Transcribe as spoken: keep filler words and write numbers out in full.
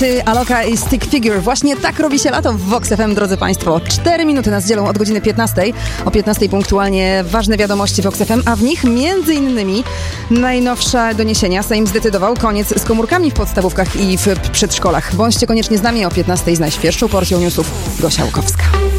Aloka i Stick Figure. Właśnie tak robi się lato w Vox F M, drodzy Państwo. Cztery minuty nas dzielą od godziny piętnastej. O piętnastej punktualnie ważne wiadomości Vox F M, a w nich między innymi najnowsze doniesienia. Sejm zdecydował koniec z komórkami w podstawówkach i w przedszkolach. Bądźcie koniecznie z nami o piętnastej z najświeższą porcją newsów. Gosia Łukowska.